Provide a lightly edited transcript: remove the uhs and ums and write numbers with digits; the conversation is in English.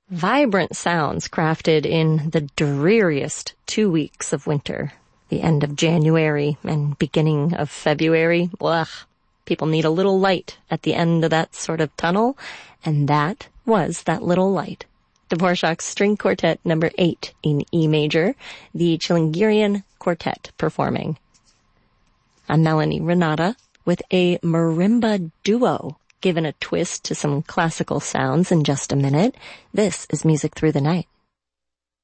Vibrant sounds crafted in the dreariest 2 weeks of winter. The end of January and beginning of February. Blah. People need a little light at the end of that sort of tunnel, and that was that little light. Dvorak's String Quartet number 8 in E major, the Chilingirian Quartet performing. I'm Melanie Renata with a marimba duo, given a twist to some classical sounds in just a minute. This is Music Through the Night.